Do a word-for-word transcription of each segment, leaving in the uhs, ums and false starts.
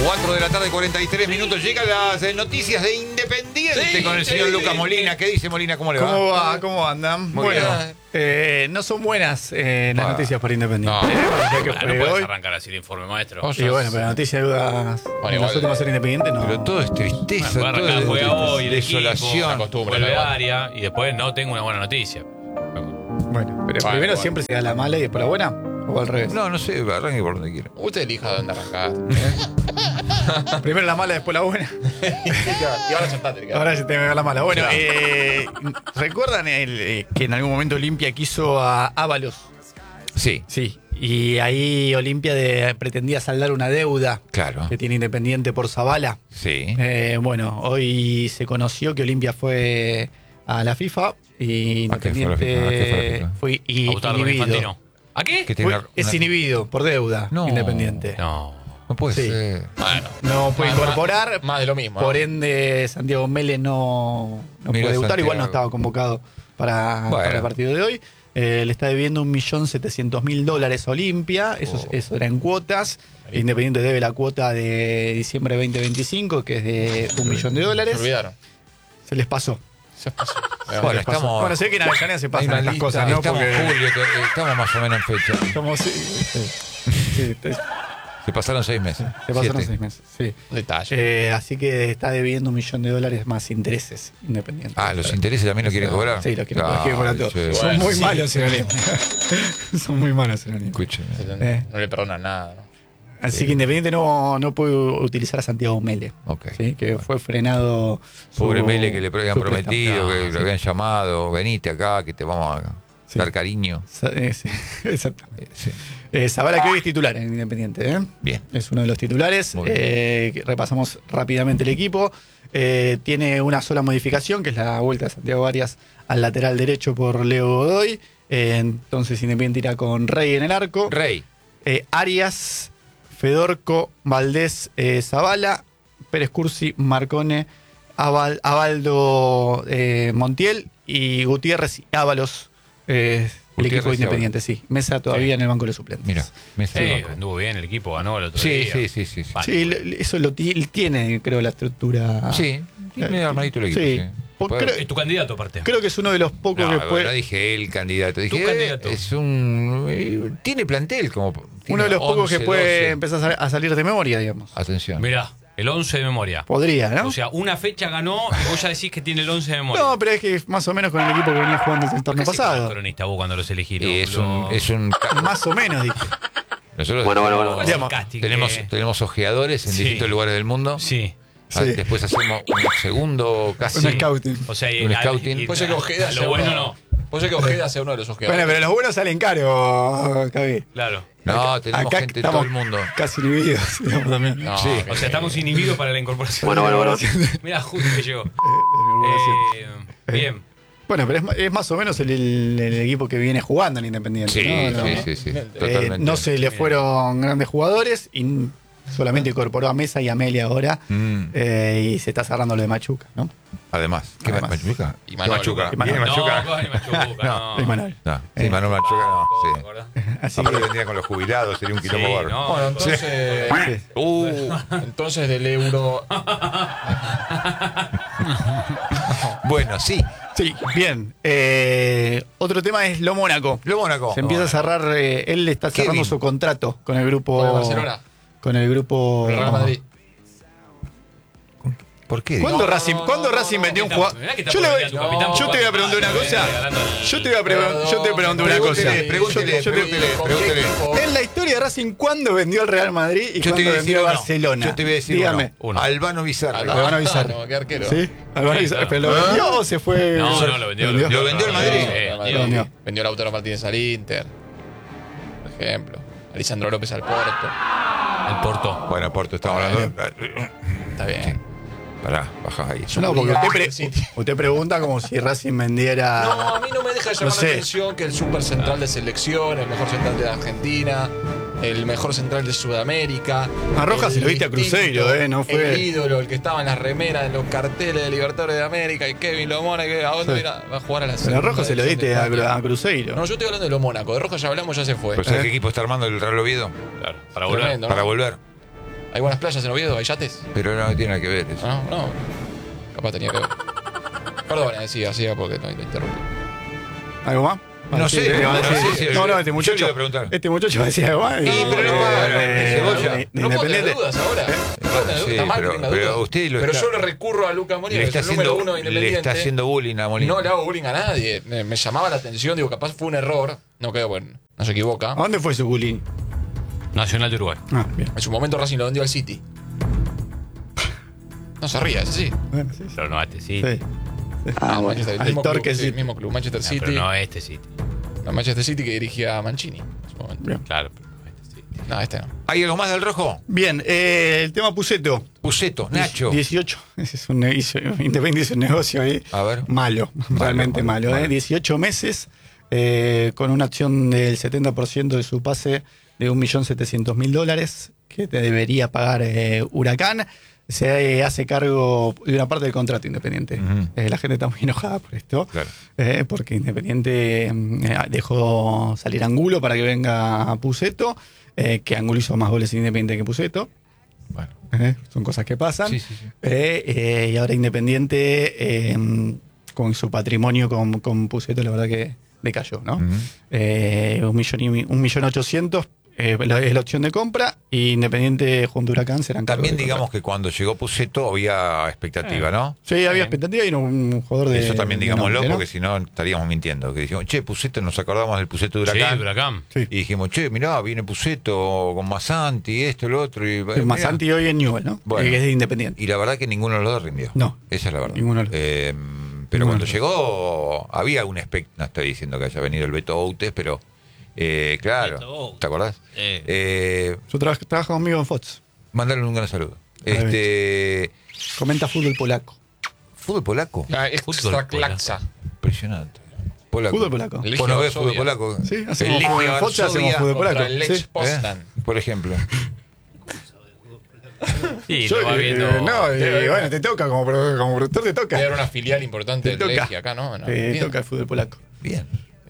cuatro de la tarde, cuarenta y tres minutos. Llegan las eh, noticias de Independiente Sí, con el señor sí, Lucas sí. Molina. ¿Qué dice Molina? ¿Cómo le va? ¿Cómo va? ¿Cómo andan? Muy bueno, bien. eh, no son buenas eh, las Ah. noticias para Independiente. No. Eh, ya que Ah, fue no puedes hoy. arrancar así el informe, maestro. O Y sea, bueno, pero la noticia de dudas en igual- los últimos ser Independiente no. Pero todo es tristeza, Bueno, todo arrancar, es juega hoy, el desolación. equipo, vuelve a área y después no tengo una buena noticia. Bueno, pero Vale, primero bueno. siempre se da la mala y después la buena. ¿O al revés? No, no sé, arranque por donde quiera. Usted elija dónde arrancar. Primero la mala, después la buena. Y ahora sentate. Ahora se te ve la mala. Bueno, Claro. eh, ¿recuerdan el, eh, que en algún momento Olimpia quiso a Ábalos? Sí, Sí. Y ahí Olimpia de- pretendía saldar una deuda claro. que tiene Independiente por Zavala. Sí. Eh, bueno, hoy se conoció que Olimpia fue a la FIFA y ¿A qué fue la Independiente FIFA? ¿A qué fue la FIFA? fue i- A votar con inhibido. Infantino. ¿A qué? Que tiene Fue- una- es una- inhibido por deuda No. Independiente. No. No puede Sí. ser. Bueno, No puede Más- incorporar, más, más de lo mismo. por ¿no? ende Santiago Mele no, no Mira puede debutar, igual no Santiago. estaba convocado para, Bueno. para el partido de hoy. Eh, le está debiendo un millón setecientos mil dólares a Olimpia, eso, Oh. eso era en cuotas. Independiente debe la cuota de diciembre veinte veinticinco, que es de un millón de Se dólares. olvidaron. Se les pasó. Se pasó. Bueno, Les pasó. estamos- Bueno, sé que en Avellaneda se Hay pasan una estas lista, cosas, ¿no? Estamos Porque julio, te- estamos más o menos en fecha. somos- sí, sí, sí, te- Se pasaron seis meses. se pasaron Siete. seis meses. Sí. Detalle. Eh, así que está debiendo un millón de dólares más intereses Independiente. Ah, los intereses también lo quieren cobrar. Sí, lo quieren, Claro, los quieren cobrar todo. che, Son bueno, muy sí. malos en Olimpia. Son muy malos en Olimpia. Escúcheme. eh. No le perdonan nada. ¿no? Así que Independiente no, no puede utilizar a Santiago Mele. Ok. ¿sí? Que fue frenado. su- Pobre Mele, que le habían su prometido, No, que sí. lo habían llamado, venite acá, que te vamos a Sí. dar cariño. Sa- eh, sí, exactamente. Eh, sí. Eh, Zavala, que hoy es titular en Independiente. ¿eh? Bien. Es uno de los titulares. Muy bien. Eh, que repasamos rápidamente el equipo. Eh, tiene una sola modificación, que es la vuelta de Santiago Arias al lateral derecho por Leo Godoy. Eh, entonces Independiente irá con Rey en el arco. Rey. Eh, Arias, Fedorco, Valdés, eh, Zavala, Pérez Cursi, Marcone, Aval- Abaldo eh, Montiel y Gutiérrez y Ábalos. eh, el Gutiérrez equipo y Independiente, sí. Mesa todavía Sí. en el banco de suplentes. Mira, me Sí, salió. anduvo bien el equipo, ganó el otro Sí, día. sí, sí, sí, sí. Vale. Sí, le- eso lo ti- tiene, creo, la estructura. Sí, tiene armadito el equipo. Sí. Sí. Por- Puede- creo- Es tu candidato, aparte. Creo que es uno de los pocos No, que no, puede. dije el candidato. Dije, Tu candidato. eh, es un. eh, Tiene plantel como. tiene Uno de los pocos que once, puede doce. empezar a sal- a salir de memoria, digamos. Atención. Mirá, el once de memoria. Podría, ¿no? O sea, una fecha ganó y vos ya decís que tiene el once de memoria. No, pero es que más o menos con el equipo que venía jugando el torneo ¿Qué hacés con pasado. el cronista vos cuando los elegís? Eh, es, Lo- un, es un. Más o menos, dije. Nosotros ¿Cuál es el Digamos, casting tenemos, que- tenemos ojeadores en Sí. distintos lugares del mundo. Sí. Ah, Sí. Después hacemos un segundo casi. Un scouting. O sea, y- Un y- scouting. y- Puede ser que Ojeda lo sea bueno uno- no. Puede ser que Ojeda sea uno de los ojeadores. Bueno, pero los buenos salen caros, Cabi. Claro. No, tenemos Acá gente de todo estamos el mundo. casi inhibidos, digamos también. No, Sí. que- O sea, estamos inhibidos para la incorporación. Bueno, bueno, bueno. Mira, justo que llegó. Eh, Eh, bien. Bueno, pero es, ma- es más o menos el, el- el equipo que viene jugando en Independiente. Sí, ¿no? No, sí, sí, sí. Eh, Totalmente. Eh, no se le fueron grandes jugadores y solamente incorporó a Mesa y a Amelia ahora. Mm, eh, y se está cerrando lo de Machuca, ¿no? Además. ¿Qué Además. Machuca? Y Manuel. Machuca. Y Manuel. ¿Viene Machuca? No, ni Machuca, No. no. Y Manuel. No, sí, Eh. Manuel Machuca no. ¿Te Sí. acordás? Así Aparte que, vendría con los jubilados, sería un quilombo Sí, bárbaro. no. Bueno, entonces. sí. Uh, Entonces del euro. bueno, sí. Sí, bien. Eh, otro tema es lo Mónaco. Lo Mónaco. Se empieza a cerrar, eh, él está cerrando Kevin. su contrato con el grupo. Con el Barcelona. Con el grupo. El Real Madrid. ¿Por qué? ¿Cuándo No, Racing, no, ¿cuándo no, Racing no, vendió un Está- jugador? mirá que está Yo, le por voy- venir a tu capitán, yo te voy a por preguntar una favor, cosa. hablando del- Yo te voy a, pregun- yo te voy a preguntar una cosa. Pregúntele, pregúntele, Yo te- pregúntele, ¿con qué pregúntele. equipo? En la historia de Racing, ¿cuándo vendió el Real Madrid y Yo te cuándo voy a decir vendió uno. Barcelona? Yo te voy a decir Dígame. uno. Uno. Albano Bizarra. Albano. Albano Bizarra. No, qué arquero. ¿Sí? Albano Sí, Bizarra. claro. ¿Pero lo vendió o se fue? No, no, lo vendió. ¿Lo vendió el Madrid? Sí, Real Madrid. Lo vendió. Vendió Lautaro Martínez al Inter. Por ejemplo. Lisandro López al Porto. El Porto. Bueno, Porto, estamos hablando. Está bien. Pará, bajás ahí. No, porque usted, pre- Sí. usted pregunta como si Racing vendiera. No, a mí no me deja llamar No sé. la atención que el super central de selección, el mejor central de Argentina, el mejor central de Sudamérica. A Rojas el se lo viste a distinto, Cruzeiro, ¿eh? No fue- El ídolo, el que estaba en las remeras, en los carteles de Libertadores de América, y Kevin Lomona, que a dónde Sí. irá? Va a jugar a la Pero a segunda Rojas se lo división diste de a, España. a Cruzeiro. No, yo estoy hablando de lo Mónaco. De Rojas ya hablamos, ya se fue. ¿Pues sabes ¿Eh? qué equipo está armando el Real Oviedo? Claro, para volver. Tremendo, ¿no? Para volver. ¿Hay buenas playas en Oviedo? ¿Hay yates? Pero no tiene nada que ver eso. No, no. Capaz tenía que ver. Perdón, decía, hacía porque no te interrumpí. ¿Algo más? No sé, Sí, no va a decir- sé si- no, no, yo este le muchacho. iba a preguntar. Este muchacho va a decir algo más. y- Sí, pero no va, no, eh, cebolla. de- de No puedo tener Independiente. dudas ahora. No puedo tener dudas. Sí, Está mal que pero- tenga pero dudas. usted lo Pero está- yo le recurro a Lucas Molina, Le que está, es el número haciendo, uno de le Independiente. está haciendo bullying a Molina. No le hago bullying a nadie. Me, me llamaba la atención, digo, capaz fue un error. No quedó bueno, no se equivoca. ¿A dónde fue su bullying? Nacional de Uruguay. Ah, bien. En su momento Racing lo vendió al City. No se ría, es así. Bueno, sí, sí. Pero no a este sí. Sí. Ah, Manchester, el al mismo club, Torque sí, sí. el mismo club, Manchester No, City. pero no a este City. No, Manchester City que dirigía a Mancini en su momento. Bien. Claro, pero no a este City. No, este no. ¿Hay algo más del rojo? Bien, eh, el tema Puceto. Puceto, Nacho. dieciocho. Ese es un negocio. Independiente es un negocio ahí. A ver. Malo, realmente malo, malo. malo. ¿eh? dieciocho meses eh, con una acción del setenta por ciento de su pase de un millón setecientos mil dólares que te debería pagar eh, Huracán. Se eh, hace cargo de una parte del contrato Independiente. Ujú. Eh, la gente está muy enojada por esto. Claro. eh, porque Independiente mm, eh, dejó salir Angulo para que venga Puceto. eh, que Angulo hizo más goles en Independiente que Puceto. Bueno. Eh, son cosas que pasan. Sí, sí, sí. Eh, eh, y ahora Independiente, eh, con su patrimonio con, con Puceto, la verdad que decayó, ¿no? Ujú. Eh, un millón y un millón ochocientos eh, la- es la opción de compra, y Independiente junto a Huracán serán cargos También de digamos contrato. que cuando llegó Puceto había expectativa, ¿no? Sí, había expectativa y era un jugador de. Eso también de digámoslo, nombre, ¿no? porque si no estaríamos mintiendo. Que dijimos, che, Puceto, nos acordamos del Puceto de Sí, Huracán. de Huracán. Sí. Y dijimos, che, mirá, viene Puceto con Masanti, esto, lo otro. Y, El mirá. Masanti hoy en Newell, ¿no? Bueno. Eh, que es de Independiente. Y la verdad que ninguno de los dos rindió. No. Esa es la verdad. Ninguno de los dos. Eh, pero Ninguno cuando de los llegó, había un expectativa. No estoy diciendo que haya venido el Beto Outes, pero eh, claro. Beto Outes. ¿Te acordás? Eh. Eh, Yo traba- trabaja conmigo en Fox. mandarle un gran saludo. ver. Este. Comenta fútbol polaco. Fútbol polaco. Ah, extra claxa. Impresionante. Polaco. Fútbol polaco. El ¿Vos no Legia ves fútbol Varsovia. polaco? Sí, El hacemos Legia fútbol en Fox, Varsovia, hacemos fútbol polaco. Contra el Lech Sí. Poznan. ¿eh? Por ejemplo. Sí, Yo, lo va eh, viendo. no, eh, Debe- bueno, te toca como, pro- como productor, te toca. Era una filial importante Te del toca. Legia acá, ¿no? No, Te bien. toca el fútbol polaco. Bien.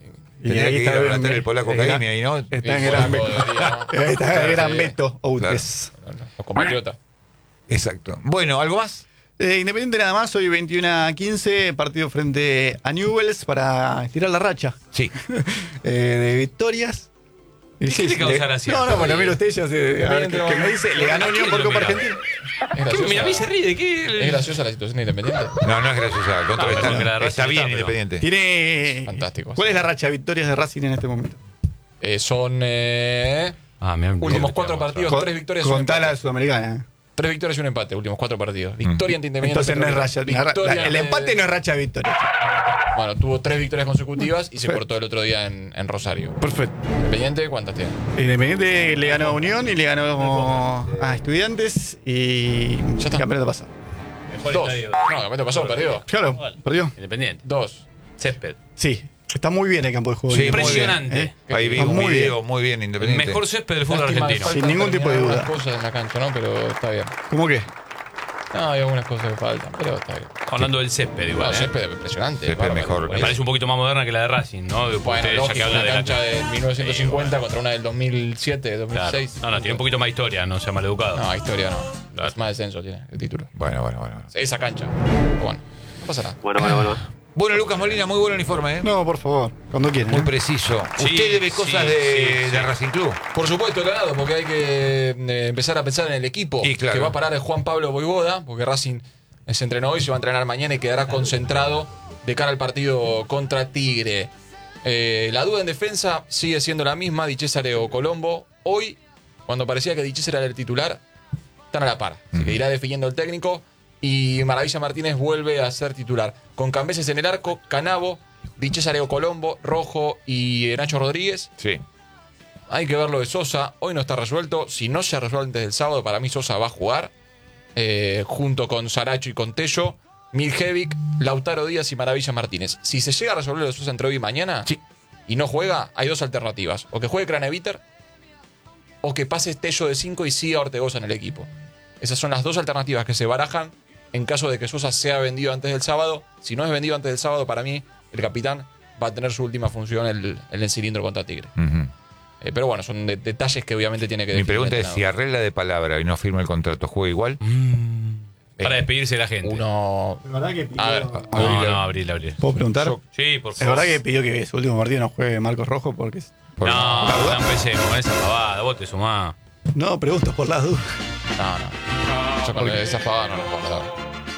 Y Tendría ahí que ir está a el- plantar el polaco el- Caimi ahí, ¿no? Está en El gran polaco Beto. debería, ¿no? Ahí está el gran Sí. Beto Outes. Los compatriotas. Exacto. Bueno, ¿algo más? Eh, Independiente nada más, hoy veintiuno a quince, partido frente a Newell's para estirar la racha Sí. eh, de victorias. Y ¿Qué le causa gracia? No, no, bueno, mira usted ya se, a ver, Independiente que, que no- me dice, le ganó ¿A Unión quién por lo Copa mira? Argentina. Es ¿Qué? graciosa, Mira, a mí se ríe de qué. es graciosa la situación de Independiente. No, no es graciosa. Al contrario, No, está, porque la de está Racing bien está, pero- Independiente. Tiene. Fantástico. ¿Cuál es la racha de victorias de Racing en este momento? Eh, son eh, Ah, mira, últimos cuatro partidos, tres victorias y un Contá la empate. sudamericana. Tres victorias y un empate, últimos cuatro partidos. Victoria ante Independiente. Entonces no es racha. la- Victoria la- el ante- empate no es racha de victorias. Bueno, tuvo tres victorias consecutivas y se Perfecto. cortó el otro día en, en Rosario. Perfecto. Independiente, ¿cuántas tiene? Independiente le ganó a Unión y le ganó a Estudiantes y Ya está. campeonato pasado. Mejor Dos. estadio. No, el momento pasó, perdió. Claro, perdió. Independiente. Dos. Césped. Sí, está muy bien el campo de juego. Sí, muy Impresionante. ¿eh? Ahí vi Está un muy video muy bien El Independiente. mejor césped del fútbol Lástima que argentino. faltan Sin ningún tipo de terminar duda. algunas cosas en la cancha, ¿no? Pero está bien. ¿Cómo qué? No, hay algunas cosas que faltan, pero está bien. Hablando del césped, igual. No, ¿eh? césped impresionante. Césped bárbaro. mejor. Me parece un poquito más moderna que la de Racing, ¿no? Bueno, Usted, ya lógico, que habla una de la cancha de mil novecientos cincuenta contra una del dos mil siete, dos mil Claro. seis. No, no, tiene un poquito más historia, no sea maleducado. No, historia no. Claro. Es más descenso tiene el título. Bueno, bueno, bueno. Esa cancha. Pero bueno, no pasa nada. Bueno, bueno, bueno. Bueno, Lucas Molina, muy buen uniforme, ¿eh? No, por favor, cuando quieran. Muy ¿eh? preciso. Sí, Usted debe sí, cosas de, sí, sí. de Racing Club. Por supuesto, ganado, porque hay que eh, empezar a pensar en el equipo Y claro. que va a parar el Juan Pablo Voivoda, porque Racing se entrenó hoy, se va a entrenar mañana y quedará concentrado de cara al partido contra Tigre. Eh, la duda en defensa sigue siendo la misma, Di Cesare o Colombo. Hoy, cuando parecía que Di Cesare era el titular, están a la par. Así que irá definiendo el técnico y Maravilla Martínez vuelve a ser titular. Con Cambeses en el arco, Canavo, Di Cesare o Colombo, Rojo y Nacho Rodríguez. Sí. Hay que ver lo de Sosa. Hoy no está resuelto. Si no se resuelve antes del sábado, para mí Sosa va a jugar. Eh, junto con Saracho y con Tello. Miljevic, Lautaro Díaz y Maravilla Martínez. Si se llega a resolver lo de Sosa entre hoy y mañana Sí. y no juega, hay dos alternativas. O que juegue Craneviter o que pase Tello de cinco y siga Ortegoza en el equipo. Esas son las dos alternativas que se barajan en caso de que Sosa sea vendido antes del sábado. Si no es vendido antes del sábado, para mí el capitán va a tener su última función en el, en el cilindro contra Tigre. Ujú. Eh, pero bueno, son de- detalles que obviamente tiene que Mi definir pregunta el es, si entrenador. arregla de palabra y no firma el contrato, ¿juega igual? Para despedirse de la gente. Uno... ¿Es verdad que pidió... A ver, No, no, abril, abril. ¿Puedo preguntar? Yo- Sí, por ¿Es favor. verdad que pidió que su último partido no juegue Marcos Rojo? Porque... Por- No, no empecemos con esa pavada. Vos te sumás. No, pregunto por las dudas. No, no. Yo con esa pavada no lo puedo dar.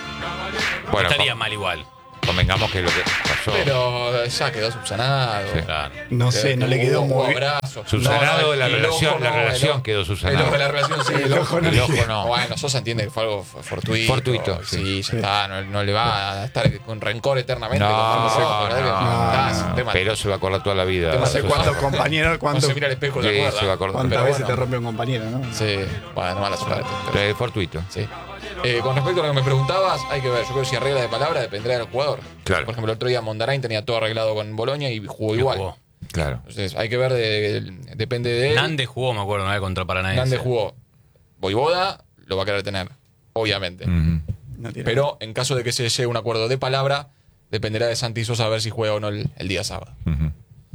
Bueno, Estaría con- mal igual. convengamos que lo que pasó. Pero ya quedó subsanado. Sí. Claro. No sé, no le quedó Hubo muy bien. abrazos. Subsanado, No, no, la el relación, ojo la no, relación el ojo- quedó El subsanada. ojo, la relación, sí. El ojo no El le- ojo no. Bueno, Sosa entiende que fue algo fu- fortuito. Fortuito, Sí, sí. ya Sí. está. No, no le va a estar con rencor eternamente. No, con Marcos Rojo, no, ¿verdad? no, Está, no. es un tema- Pero se va a acordar toda la vida. Tema No sé Sosa. cuántos compañeros, Cuando cuánto, se mira al espejo Sí, se acuerda. se va a acordar. cuántas Pero veces bueno. te rompe un compañero, ¿no? Sí, bueno, mala suerte. Pero es fortuito. Sí. Eh, con respecto a lo que me preguntabas, hay que ver. Yo creo que si arregla de palabra dependerá del jugador. Claro. Por ejemplo, el otro día Mondarain tenía todo arreglado con Boloña y jugó Y igual. jugó. Claro. Entonces hay que ver, de- de- depende de él. Nández jugó, me acuerdo, una vez contra Paranaense. Nández jugó. Voivoda lo va a querer tener, obviamente. Ujú. No tiene- Pero en caso de que se llegue a un acuerdo de palabra, dependerá de Santi Sosa a ver si juega o no el, el día sábado. Ujú.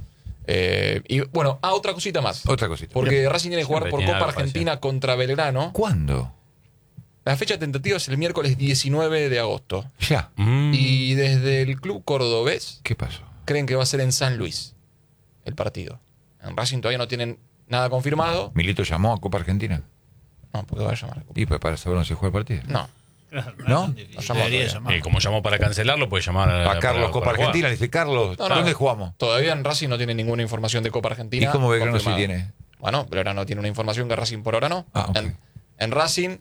Eh, y bueno, ah, otra cosita más. Otra cosita. Porque Racing tiene que jugar Siempre por tiene Copa algo Argentina contra Belgrano. ¿Cuándo? La fecha tentativa es el miércoles diecinueve de agosto. Ya. Mm. Y desde el club cordobés ¿Qué pasó? creen que va a ser en San Luis el partido. En Racing todavía no tienen nada confirmado. ¿Milito llamó a Copa Argentina? No, porque va a llamar. Y pues para saber dónde se juega el partido. No, ¿No? no llamó Debería todavía. llamar. Y como llamó para cancelarlo, puede llamar a, A Carlos para- Copa para jugar. Argentina. Le dice, Carlos, No, no. ¿dónde jugamos? Todavía en Racing no tiene ninguna información de Copa Argentina. ¿Y cómo Belgrano sí confirmada. tiene? Bueno, Belgrano tiene una información que Racing por ahora no. Ah, ok. en, en Racing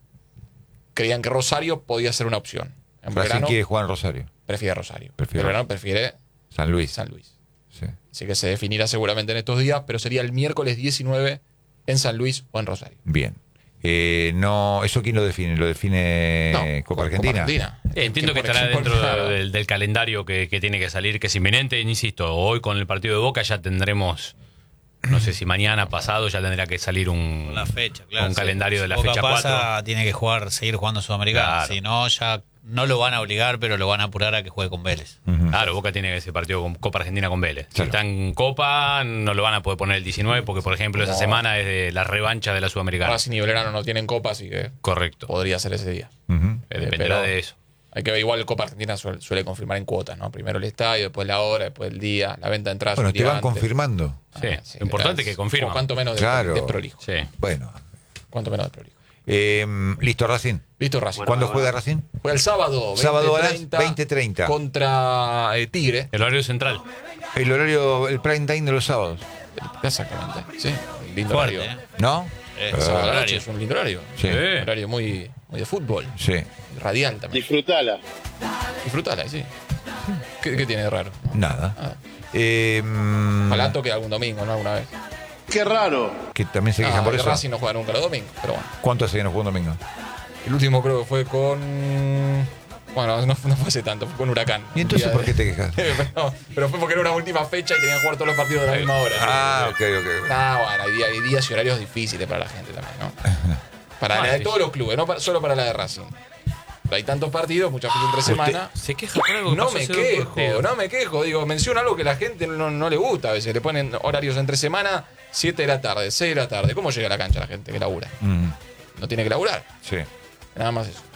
creían que Rosario podía ser una opción. En Racing Belgrano quiere jugar en Rosario. prefiere Rosario. Prefiere Belgrano prefiere San Luis. San Luis. Sí. Así que se definirá seguramente en estos días, pero sería el miércoles diecinueve en San Luis o en Rosario. Bien. Eh, no, ¿eso quién lo define? ¿Lo define No, Eh, Copa Argentina? Eh, entiendo que por estará ejemplo, dentro claro. del, del calendario que, que tiene que salir, que es inminente. Insisto, hoy con el partido de Boca ya tendremos, no sé si mañana, pasado, ya tendrá que salir un, La fecha, claro. un sí. calendario de la Si Boca fecha pasa, cuatro. tiene que jugar, seguir jugando Sudamericana. Claro. Si no, ya no lo van a obligar, pero lo van a apurar a que juegue con Vélez. Ujú. Claro, Boca tiene ese partido con Copa Argentina con Vélez. Si Claro. está en Copa, no lo van a poder poner el diecinueve, porque, por ejemplo, esa No. semana es de la revancha de la Sudamericana. Racing y Belgrano no tienen Copa, así que Correcto. podría ser ese día. Ujú. Eh, dependerá pero- de eso. Hay que ver, igual Copa Argentina suele, suele confirmar en cuotas, ¿no? Primero el estadio, después la hora, después el día, la venta de entradas. Bueno, un te día van antes. confirmando. Ah, Sí, lo importante es que confirman. O cuanto menos de, Claro. de prolijo. Sí. Bueno. Cuanto menos de prolijo. Eh, ¿Listo, Racing? Listo, Racing. ¿Cuándo juega Racing? Fue el sábado, Sábado a las veinte veinte treinta. Contra eh, Tigre. El horario central. El horario, el prime time de los sábados. Exactamente. Sí, un lindo Fuerte, horario. ¿eh? ¿No? Eh, El sábado a la horario. noche es un lindo horario. Sí. Sí. Un horario muy, muy de fútbol. Sí. Radial también. Disfrutala. Disfrutala, sí. ¿Qué, qué tiene de raro? Nada. Ah. Eh, mm, Ojalá toque algún domingo, ¿no? Alguna vez. Qué raro. que también se quejan Ah, por el eso. Racing no juega nunca los domingos, pero bueno. ¿Cuánto hace que no juega un domingo? El último creo que fue con... Bueno, no, no fue hace tanto, fue con Huracán. ¿Y entonces Día por de- qué te quejas? pero, pero fue porque era una última fecha y tenían que jugar todos los partidos de la misma hora. Ah, ok, ok. Ah, bueno, hay, día- hay días y horarios difíciles para la gente también, ¿no? Para Ah, la de sí, todos sí. los clubes, no para- solo para la de Racing. Pero hay tantos partidos, muchas veces entre semana. Se queja por algo que No pasó me hace quejo, dos- no me quejo. Digo, menciona algo que a la gente no, no le gusta. A veces le ponen horarios entre semana, siete de la tarde, seis de la tarde. ¿Cómo llega a la cancha la gente que labura? Mm, No tiene que laburar. sí. Nada más eso.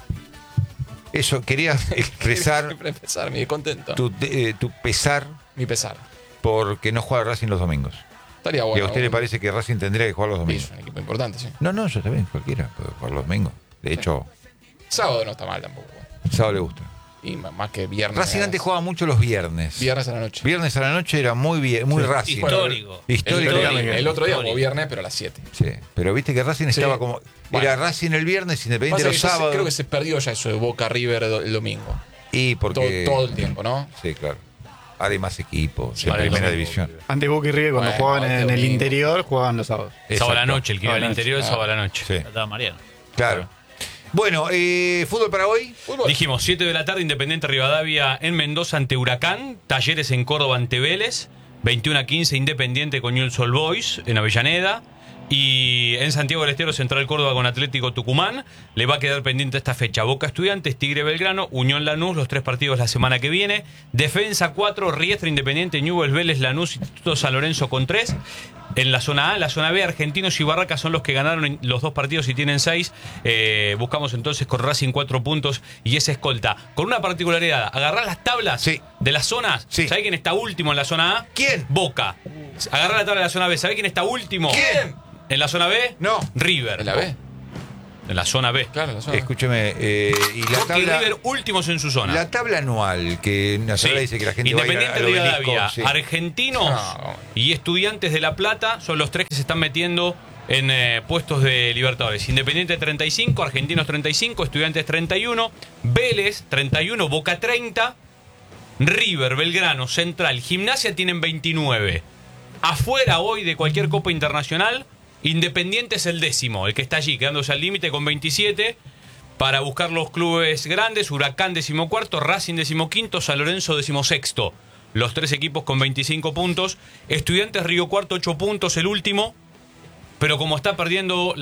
Eso, quería expresar Siempre empezar mi descontento. tu, eh, tu pesar Mi pesar. porque no juega Racing los domingos. Estaría ¿Y bueno. a usted le un- parece que Racing tendría que jugar los Sí, domingos? es un equipo importante, sí. No, no, yo también, cualquiera puede jugar los domingos. De hecho, Sábado no está mal tampoco. sábado le gusta. Y m- más que viernes. Racing antes jugaba mucho los viernes. Viernes a la noche. Viernes a la noche era muy bien, muy Racing. Histórico. El, Histórico. el- Histórico. el otro día jugó Histórico. viernes, pero a las siete. Sí, pero viste que Racing Sí. estaba como... Bueno. Era Racing el viernes, Independiente Pasa los que ya se- sábados. creo que se perdió ya eso de Boca River do- el domingo. Y Todo, porque... todo el tiempo, ¿no? Sí, claro. Ahora hay más equipos Sí, en ahora hay primera más división. Antes Boca y River, cuando Bueno, jugaban este en el domingo. interior, jugaban los sábados. Sábado a la Exacto. noche, el que iba al Sábado a la interior es noche. sábado a la noche. Sí, Estaba Mariano. claro. Bueno, eh, ¿fútbol para hoy? Fútbol. Dijimos, siete de la tarde, Independiente Rivadavia en Mendoza ante Huracán, Talleres en Córdoba ante Vélez, veintiuno a quince Independiente con Newell's Old Boys en Avellaneda, y en Santiago del Estero Central Córdoba con Atlético Tucumán. Le va a quedar pendiente esta fecha Boca Estudiantes, Tigre Belgrano, Unión Lanús, los tres partidos la semana que viene. Defensa cuatro, Riestra Independiente, Newell's Vélez, Lanús, Instituto San Lorenzo con tres. En la zona A, en la zona B, Argentinos y Barracas son los que ganaron en los dos partidos y tienen seis. Eh, buscamos entonces con Racing cuatro puntos y esa escolta. Con una particularidad, agarrar las tablas Sí. de las zonas. Sí. ¿Sabe quién está último en la zona A? ¿Quién? Boca. Agarrar la tabla de la zona B. ¿Sabe quién está último? ¿Quién? ¿En la zona B? No. River. ¿En la B? En la zona B. Claro, en la zona B. Escúcheme, eh, y la Boca y tabla, River últimos en su zona. la tabla anual, que Nacional Sí. dice que la gente va a ir a, Independiente al Rivadavia, obelisco, sí. Argentinos No. y Estudiantes de La Plata son los tres que se están metiendo en eh, puestos de Libertadores. Independiente treinta y cinco, Argentinos treinta y cinco, Estudiantes treinta y uno, Vélez treinta y uno, Boca treinta, River, Belgrano, Central, Gimnasia tienen veintinueve. Afuera hoy de cualquier Copa Internacional, Independiente es el décimo, el que está allí, quedándose al límite con veintisiete. Para buscar los clubes grandes, Huracán decimocuarto, Racing decimoquinto, San Lorenzo decimosexto. Los tres equipos con veinticinco puntos. Estudiantes Río Cuarto, ocho puntos, el último. Pero como está perdiendo